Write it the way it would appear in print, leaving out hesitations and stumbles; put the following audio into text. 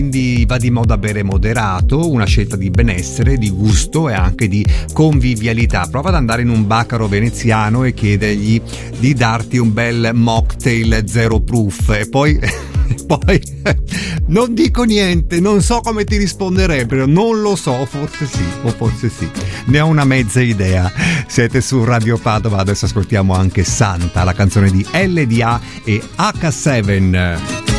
Quindi va di moda bere moderato, una scelta di benessere, di gusto e anche di convivialità. Prova ad andare in un baccaro veneziano e chiedergli di darti un bel mocktail zero proof e poi non dico niente, non so come ti risponderebbero, non lo so, forse sì, ne ho una mezza idea. Siete su Radio Padova, adesso ascoltiamo anche Santa, la canzone di LDA e H7.